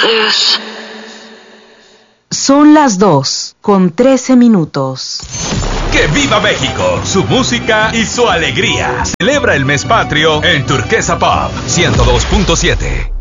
this. Son las 2:13. ¡Que viva México! Su música y su alegría. Celebra el mes patrio en Turquesa Pop 102.7.